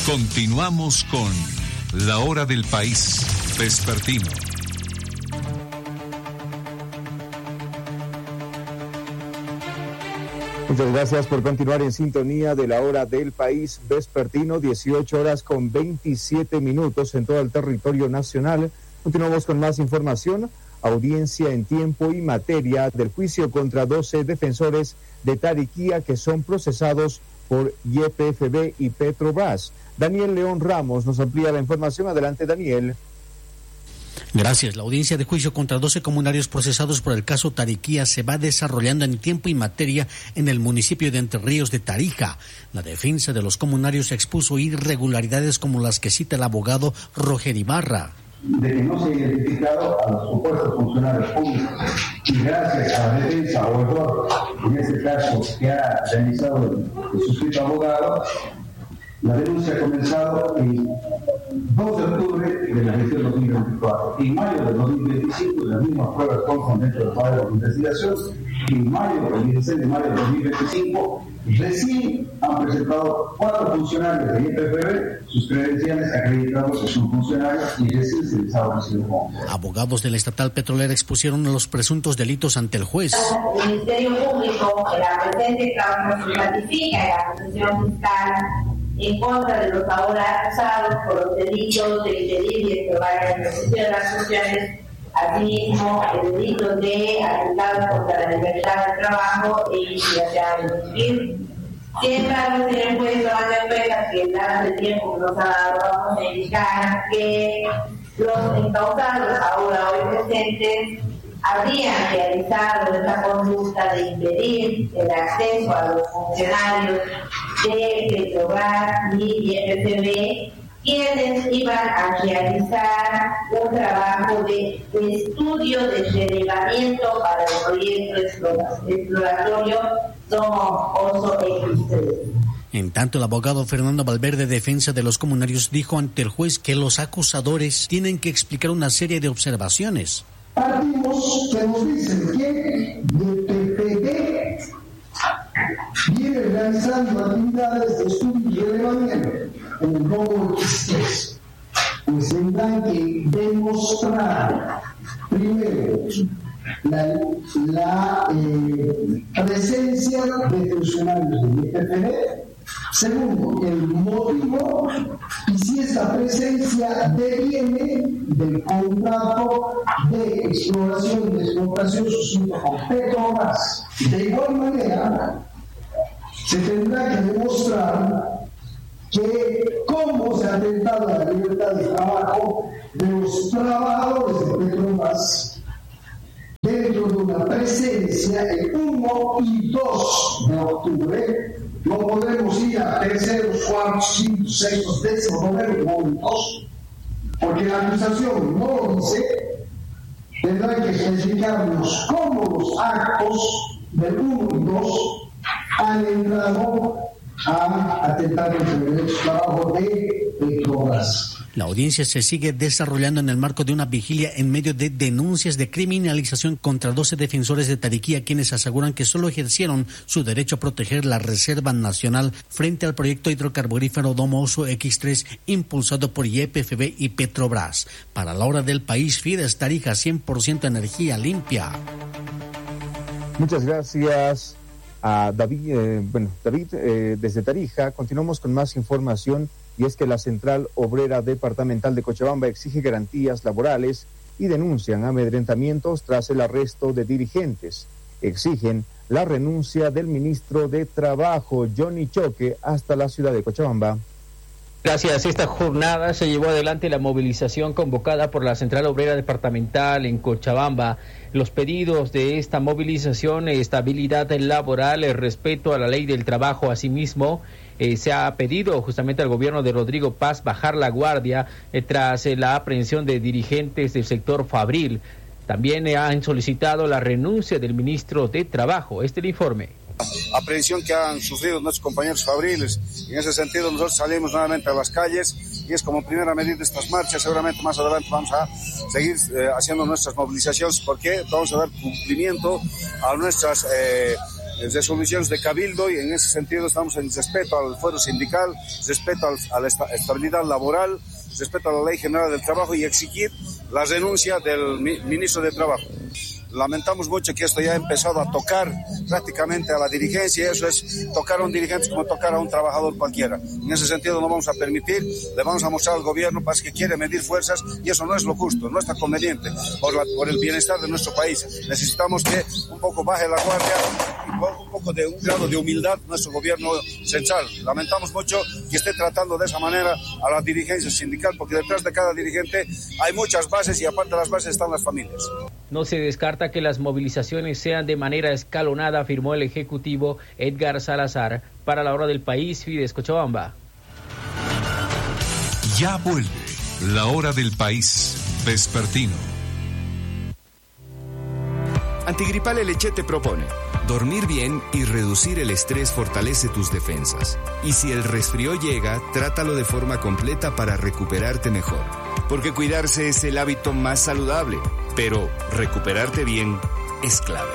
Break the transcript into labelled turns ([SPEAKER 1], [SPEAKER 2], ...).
[SPEAKER 1] Continuamos con La Hora del País Vespertino.
[SPEAKER 2] Muchas gracias por continuar en sintonía de La Hora del País Vespertino, 18:27 en todo el territorio nacional. Continuamos con más información. Audiencia en tiempo y materia del juicio contra 12 defensores de Tariquía que son procesados por YPFB y Petrobras. Daniel León Ramos nos amplía la información. Adelante, Daniel.
[SPEAKER 3] Gracias. La audiencia de juicio contra 12 comunarios procesados por el caso Tariquía se va desarrollando en tiempo y materia en el municipio de Entre Ríos de Tarija. La defensa de los comunarios expuso irregularidades como las que cita el abogado Roger Ibarra.
[SPEAKER 4] De que no se ha identificado a los supuestos funcionarios públicos y gracias a la defensa o error, en este caso que ha realizado el suscrito abogado, la denuncia ha comenzado el 2 de octubre de la gestión 2024. En mayo de 2025, las mismas pruebas constan dentro del cuadro de investigación. En mayo, el 16 de mayo de 2025, recién han presentado 4 funcionarios de YPFB sus credenciales acreditados que son funcionarios y recién se les ha ofrecido como.
[SPEAKER 3] Abogados de la estatal petrolera expusieron los presuntos delitos ante el juez.
[SPEAKER 5] El Ministerio Público, en la presente causa, se ratifica en la acusación fiscal en contra de los ahora acusados por los delitos de impedir y estorbar el ejercicio de las funciones, asimismo el delito de atentado contra la libertad de trabajo e instigación a delinquir. Sin embargo, señor juez, tomando en cuenta que el plazo de tiempo que nos ha dado, vamos a indicar que los encausados ahora hoy presentes habrían realizado esta conducta de impedir el acceso a los funcionarios de Petrobras y YPFB, quienes iban a realizar un trabajo de estudio de relevamiento para el proyecto exploratorio Somo-Oso X3.
[SPEAKER 3] En tanto, el abogado Fernando Valverde, defensa de los comunarios, dijo ante el juez que los acusadores tienen que explicar una serie de observaciones.
[SPEAKER 4] Partimos que nos dicen que YPFB viene realizando actividades de estudio y relevamiento en el Somo X3. Pues tendrán que demostrar, primero, la presencia de funcionarios de YPFB. Segundo, el motivo y si esa presencia deviene del contrato de exploración y explotación suscrito con Petrobras. De igual manera, se tendrá que demostrar que cómo se ha atentado a la libertad de trabajo de los trabajadores de Petrobras dentro de una presencia el 1 y 2 de octubre. No podremos ir a terceros, cuartos, quintos, sextos, décimos, novenos momentos, porque la acusación no lo dice. Tendrá que especificarnos cómo los actos del 1 y 2 han entrado a atentar contra el derecho de trabajo de Petrobras.
[SPEAKER 3] La audiencia se sigue desarrollando en el marco de una vigilia en medio de denuncias de criminalización contra 12 defensores de Tariquía, quienes aseguran que solo ejercieron su derecho a proteger la Reserva Nacional frente al proyecto hidrocarburífero Somo-Oso X3 impulsado por YPFB y Petrobras. Para La Hora del País, Fides Tarija, 100% energía limpia.
[SPEAKER 2] Muchas gracias a David. Desde Tarija continuamos con más información. Y es que la Central Obrera Departamental de Cochabamba exige garantías laborales y denuncian amedrentamientos tras el arresto de dirigentes. Exigen la renuncia del ministro de Trabajo, Johnny Choque, hasta la ciudad de Cochabamba.
[SPEAKER 6] Gracias. Esta jornada se llevó adelante la movilización convocada por la Central Obrera Departamental en Cochabamba. Los pedidos de esta movilización: estabilidad laboral, respeto a la ley del trabajo. Asimismo, se ha pedido justamente al gobierno de Rodrigo Paz bajar la guardia tras la aprehensión de dirigentes del sector fabril. También han solicitado la renuncia del ministro de Trabajo. Este es el informe.
[SPEAKER 7] Aprehensión que han sufrido nuestros compañeros fabriles. En ese sentido, nosotros salimos nuevamente a las calles y es como primera medida de estas marchas. Seguramente más adelante vamos a seguir haciendo nuestras movilizaciones porque vamos a dar cumplimiento a nuestras resoluciones de cabildo, y en ese sentido estamos en respeto al fuero sindical, respeto a la estabilidad laboral, respeto a la Ley General del Trabajo y exigir la renuncia del ministro de Trabajo. Lamentamos mucho que esto ya ha empezado a tocar prácticamente a la dirigencia, y eso es tocar a un dirigente como tocar a un trabajador cualquiera. En ese sentido no vamos a permitir, le vamos a mostrar al gobierno para que quiere medir fuerzas, y eso no es lo justo, no está conveniente por el bienestar de nuestro país. Necesitamos que un poco baje la guardia y ponga un poco de un grado de humildad nuestro gobierno central. Lamentamos mucho que esté tratando de esa manera a la dirigencia sindical, porque detrás de cada dirigente hay muchas bases, y aparte de las bases están las familias.
[SPEAKER 6] No se descarta que las movilizaciones sean de manera escalonada, afirmó el ejecutivo Edgar Salazar. Para La Hora del País, Fides Cochabamba.
[SPEAKER 1] Ya vuelve La Hora del País vespertino.
[SPEAKER 8] Antigripal LC te propone: dormir bien y reducir el estrés fortalece tus defensas. Y si el resfrío llega, trátalo de forma completa para recuperarte mejor. Porque cuidarse es el hábito más saludable, pero recuperarte bien es clave.